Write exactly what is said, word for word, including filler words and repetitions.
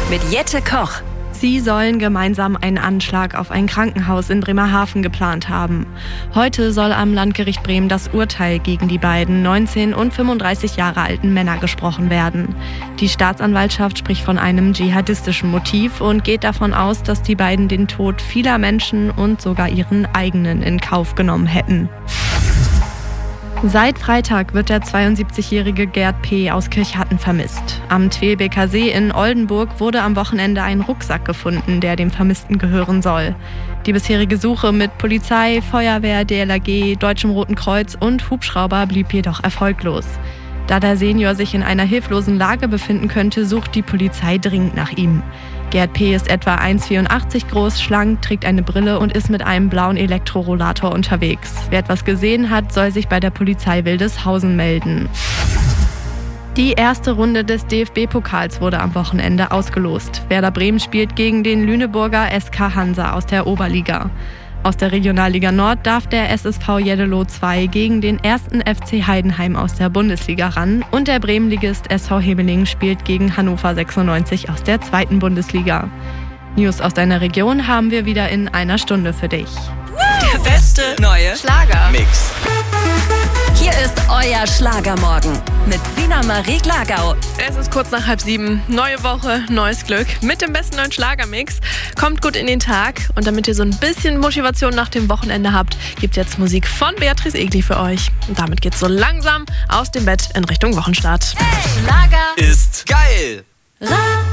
mit Jette Koch. Sie sollen gemeinsam einen Anschlag auf ein Krankenhaus in Bremerhaven geplant haben. Heute soll am Landgericht Bremen das Urteil gegen die beiden neunzehn und fünfunddreißig Jahre alten Männer gesprochen werden. Die Staatsanwaltschaft spricht von einem dschihadistischen Motiv und geht davon aus, dass die beiden den Tod vieler Menschen und sogar ihren eigenen in Kauf genommen hätten. Seit Freitag wird der zweiundsiebzigjährige Gerd P. aus Kirchhatten vermisst. Am Twelbeker See in Oldenburg wurde am Wochenende ein Rucksack gefunden, der dem Vermissten gehören soll. Die bisherige Suche mit Polizei, Feuerwehr, D L R G, Deutschem Roten Kreuz und Hubschrauber blieb jedoch erfolglos. Da der Senior sich in einer hilflosen Lage befinden könnte, sucht die Polizei dringend nach ihm. Gerd P. ist etwa eins Komma vierundachtzig groß, schlank, trägt eine Brille und ist mit einem blauen Elektrorollator unterwegs. Wer etwas gesehen hat, soll sich bei der Polizei Wildeshausen melden. Die erste Runde des D F B-Pokals wurde am Wochenende ausgelost. Werder Bremen spielt gegen den Lüneburger S K Hansa aus der Oberliga. Aus der Regionalliga Nord darf der S S V Jeddelo zwei gegen den ersten F C Heidenheim aus der Bundesliga ran und der Bremenligist S V Hemeling spielt gegen Hannover sechsundneunzig aus der zweiten Bundesliga. News aus deiner Region haben wir wieder in einer Stunde für dich. Der beste neue Schlager-Mix. Hier ist euer Schlagermorgen mit Sina Marie Glagau. Es ist kurz nach halb sieben. Neue Woche, neues Glück. Mit dem besten neuen Schlagermix. Kommt gut in den Tag. Und damit ihr so ein bisschen Motivation nach dem Wochenende habt, gibt jetzt Musik von Beatrice Egli für euch. Und damit geht's so langsam aus dem Bett in Richtung Wochenstart. Hey, Schlager ist geil. Ra